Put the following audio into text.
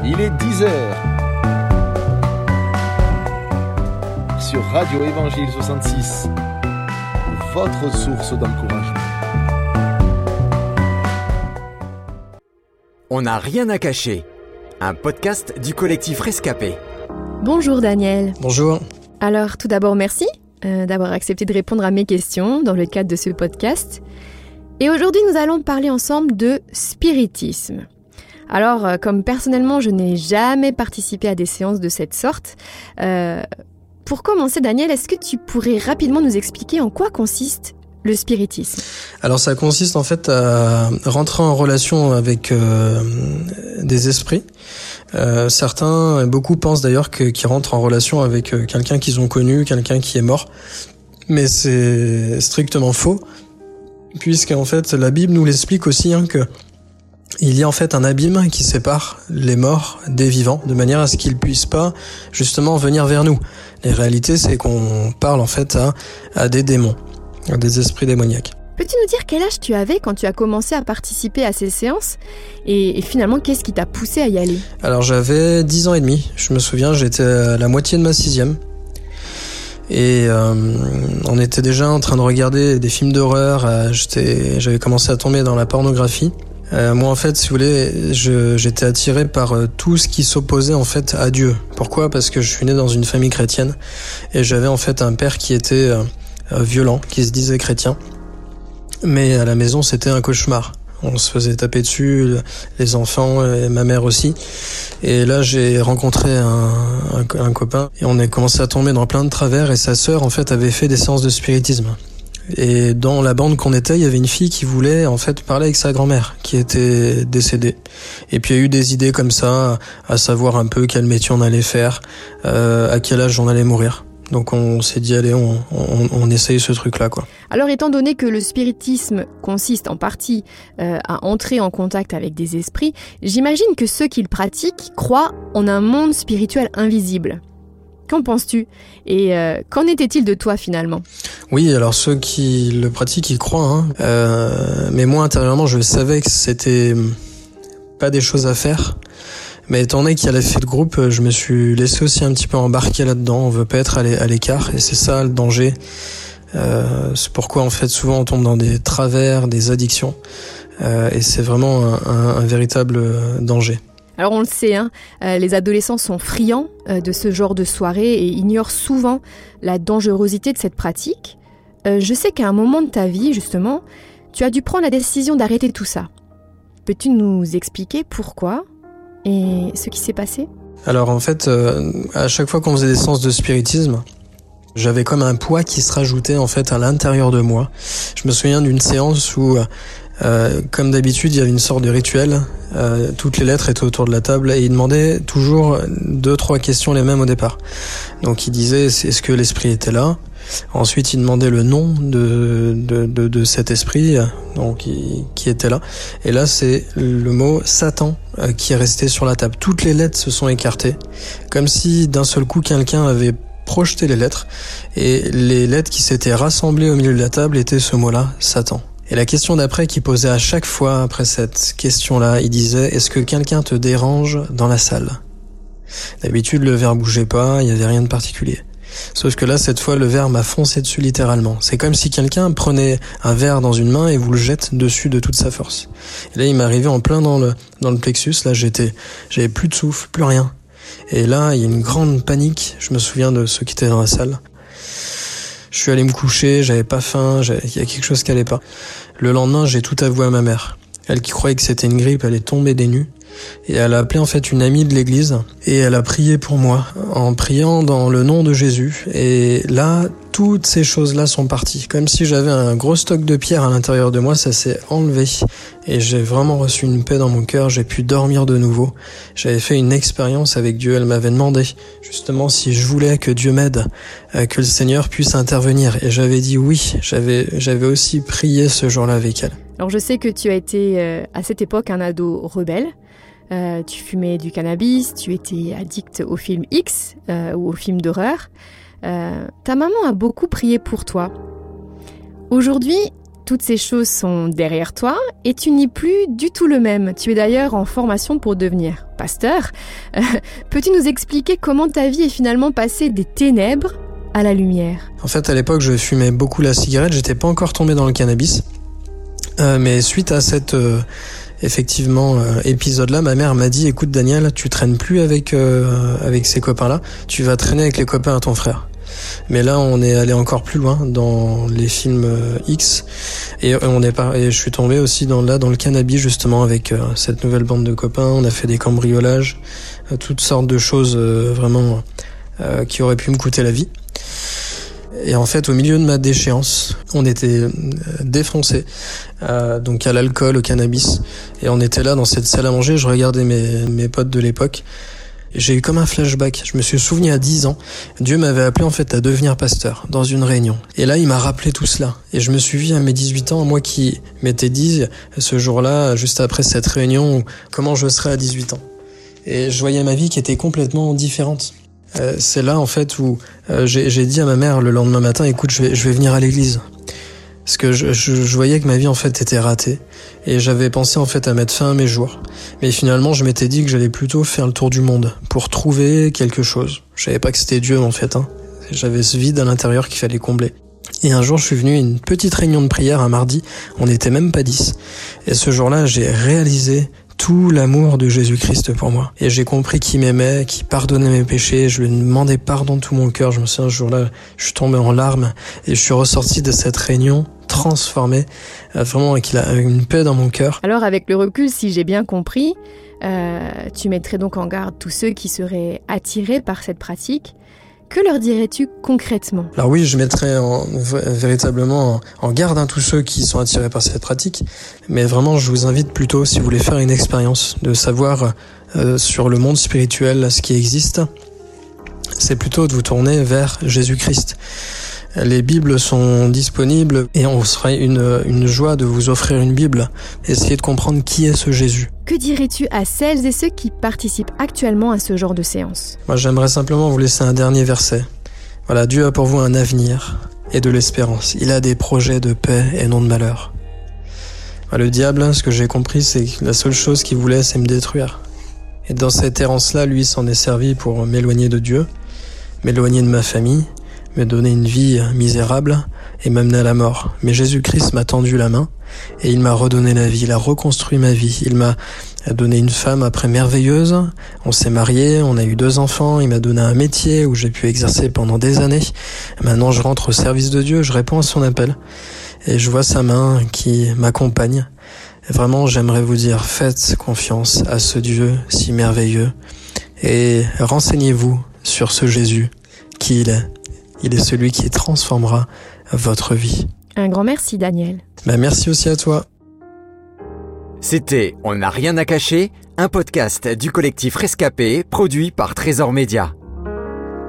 Il est 10h. Sur Radio Évangile 66, votre source d'encouragement. On n'a rien à cacher. Un podcast du collectif Rescapé. Bonjour Daniel. Bonjour. Alors tout d'abord merci d'avoir accepté de répondre à mes questions dans le cadre de ce podcast. Et aujourd'hui nous allons parler ensemble de spiritisme. Alors comme personnellement je n'ai jamais participé à des séances de cette sorte, pour commencer Daniel, est-ce que tu pourrais rapidement nous expliquer en quoi consiste le spiritisme? Alors ça consiste en fait à rentrer en relation avec des esprits. Beaucoup pensent d'ailleurs qu'ils rentrent en relation avec quelqu'un qu'ils ont connu, quelqu'un qui est mort. Mais c'est strictement faux, puisqu'en fait la Bible nous l'explique aussi que il y a en fait un abîme qui sépare les morts des vivants, de manière à ce qu'ils puissent pas justement venir vers nous. La réalité c'est qu'on parle en fait à des démons, à des esprits démoniaques. Peux-tu nous dire quel âge tu avais quand tu as commencé à participer à ces séances et finalement qu'est-ce qui t'a poussé à y aller? Alors j'avais 10 ans et demi, je me souviens, j'étais à la moitié de ma 6e. Et on était déjà en train de regarder des films d'horreur, j'avais commencé à tomber dans la pornographie. Moi en fait, si vous voulez, j'étais attiré par tout ce qui s'opposait en fait à Dieu. Pourquoi ? Parce que je suis né dans une famille chrétienne et j'avais en fait un père qui était violent, qui se disait chrétien. Mais à la maison, c'était un cauchemar. On se faisait taper dessus, les enfants, et ma mère aussi. Et là, j'ai rencontré un copain et on a commencé à tomber dans plein de travers et sa sœur, en fait, avait fait des séances de spiritisme. Et dans la bande qu'on était, il y avait une fille qui voulait, en fait, parler avec sa grand-mère, qui était décédée. Et puis, il y a eu des idées comme ça, à savoir un peu quel métier on allait faire, à quel âge on allait mourir. Donc on s'est dit, allez, on essaye ce truc-là, quoi. Alors, étant donné que le spiritisme consiste en partie à entrer en contact avec des esprits, j'imagine que ceux qui le pratiquent croient en un monde spirituel invisible. Qu'en penses-tu ? Et qu'en était-il de toi, finalement ? Oui, alors ceux qui le pratiquent, ils croient, mais moi, intérieurement, je savais que c'était pas des choses à faire. Mais étant donné qu'il y a l'effet de groupe, je me suis laissé aussi un petit peu embarquer là-dedans. On veut pas être à l'écart, et c'est ça le danger. C'est pourquoi en fait souvent on tombe dans des travers, des addictions, et c'est vraiment un véritable danger. Alors on le sait, les adolescents sont friands de ce genre de soirée et ignorent souvent la dangerosité de cette pratique. Je sais qu'à un moment de ta vie, justement, tu as dû prendre la décision d'arrêter tout ça. Peux-tu nous expliquer pourquoi ? Et ce qui s'est passé ? Alors en fait, à chaque fois qu'on faisait des séances de spiritisme, j'avais comme un poids qui se rajoutait en fait à l'intérieur de moi. Je me souviens d'une séance où, comme d'habitude, il y avait une sorte de rituel. Toutes les lettres étaient autour de la table et il demandait toujours 2-3 questions les mêmes au départ. Donc il disait, est-ce que l'esprit était là ? Ensuite, il demandait le nom de cet esprit donc qui était là. Et là, c'est le mot Satan qui est resté sur la table. Toutes les lettres se sont écartées, comme si d'un seul coup quelqu'un avait projeté les lettres. Et les lettres qui s'étaient rassemblées au milieu de la table étaient ce mot-là, Satan. Et la question d'après qu'il posait à chaque fois après cette question-là, il disait « Est-ce que quelqu'un te dérange dans la salle ?» D'habitude, le verre bougeait pas, il y avait rien de particulier. Sauf que là, cette fois, le verre m'a foncé dessus littéralement. C'est comme si quelqu'un prenait un verre dans une main et vous le jette dessus de toute sa force. Et là, il m'arrivait en plein dans le plexus. Là, j'avais plus de souffle, plus rien. Et là, il y a une grande panique. Je me souviens de ceux qui étaient dans la salle. Je suis allé me coucher, j'avais pas faim, il y a quelque chose qui allait pas. Le lendemain, j'ai tout avoué à ma mère. Elle qui croyait que c'était une grippe, elle est tombée des nues. Et elle a appelé en fait une amie de l'église et elle a prié pour moi en priant dans le nom de Jésus. Et là, toutes ces choses-là sont parties. Comme si j'avais un gros stock de pierres à l'intérieur de moi, ça s'est enlevé. Et j'ai vraiment reçu une paix dans mon cœur, j'ai pu dormir de nouveau. J'avais fait une expérience avec Dieu, elle m'avait demandé justement si je voulais que Dieu m'aide, que le Seigneur puisse intervenir. Et j'avais dit oui, j'avais aussi prié ce jour-là avec elle. Alors je sais que tu as été à cette époque un ado rebelle. Tu fumais du cannabis, tu étais addict aux films X ou aux films d'horreur. Ta maman a beaucoup prié pour toi. Aujourd'hui, toutes ces choses sont derrière toi et tu n'es plus du tout le même. Tu es d'ailleurs en formation pour devenir pasteur. Peux-tu nous expliquer comment ta vie est finalement passée des ténèbres à la lumière ? En fait, à l'époque, je fumais beaucoup la cigarette, j'étais pas encore tombé dans le cannabis. Mais suite à cet épisode-là, ma mère m'a dit « Écoute Daniel, tu traînes plus avec ces copains-là, tu vas traîner avec les copains à ton frère. » Mais là, on est allé encore plus loin dans les films X et je suis tombé aussi dans le cannabis justement avec cette nouvelle bande de copains. On a fait des cambriolages, toutes sortes de choses vraiment qui auraient pu me coûter la vie. Et en fait, au milieu de ma déchéance, on était défoncés, donc à l'alcool, au cannabis, et on était là dans cette salle à manger. Je regardais mes potes de l'époque. J'ai eu comme un flashback. Je me suis souvenu à 10 ans, Dieu m'avait appelé en fait à devenir pasteur dans une réunion. Et là, il m'a rappelé tout cela. Et je me suis vu à mes 18 ans, moi qui m'étais dit ce jour-là, juste après cette réunion, comment je serais à 18 ans. Et je voyais ma vie qui était complètement différente. C'est là en fait où j'ai dit à ma mère le lendemain matin, écoute, je vais venir à l'église. Parce que je voyais que ma vie en fait était ratée et j'avais pensé en fait à mettre fin à mes jours. Mais finalement, je m'étais dit que j'allais plutôt faire le tour du monde pour trouver quelque chose. Je savais pas que c'était Dieu en fait. J'avais ce vide à l'intérieur qu'il fallait combler. Et un jour, je suis venu à une petite réunion de prière un mardi. On n'était même pas 10. Et ce jour-là, j'ai réalisé tout l'amour de Jésus-Christ pour moi. Et j'ai compris qu'il m'aimait, qu'il pardonnait mes péchés. Je lui demandais pardon de tout mon cœur. Je me souviens, un jour-là, je suis tombé en larmes et je suis ressorti de cette réunion transformé, vraiment avec une paix dans mon cœur. Alors avec le recul, si j'ai bien compris, tu mettrais donc en garde tous ceux qui seraient attirés par cette pratique. Que leur dirais-tu concrètement ? Alors oui, je mettrais véritablement en garde tous ceux qui sont attirés par cette pratique, mais vraiment je vous invite plutôt, si vous voulez faire une expérience, de savoir sur le monde spirituel ce qui existe, c'est plutôt de vous tourner vers Jésus-Christ. Les Bibles sont disponibles et on serait une joie de vous offrir une Bible. Essayez de comprendre qui est ce Jésus. Que dirais-tu à celles et ceux qui participent actuellement à ce genre de séance ? Moi, j'aimerais simplement vous laisser un dernier verset. Voilà, Dieu a pour vous un avenir et de l'espérance. Il a des projets de paix et non de malheur. Le diable, ce que j'ai compris, c'est que la seule chose qu'il voulait, c'est me détruire. Et dans cette errance-là, lui s'en est servi pour m'éloigner de Dieu, m'éloigner de ma famille, me donner une vie misérable et m'amener à la mort. Mais Jésus-Christ m'a tendu la main et il m'a redonné la vie, il a reconstruit ma vie. Il m'a donné une femme après merveilleuse, on s'est mariés, on a eu 2 enfants, il m'a donné un métier où j'ai pu exercer pendant des années. Maintenant je rentre au service de Dieu, je réponds à son appel et je vois sa main qui m'accompagne. Et vraiment j'aimerais vous dire, faites confiance à ce Dieu si merveilleux et renseignez-vous sur ce Jésus qui il est. Il est celui qui transformera votre vie. Un grand merci, Daniel. Merci aussi à toi. C'était On n'a rien à cacher, un podcast du collectif Rescapé, produit par Trésor Média.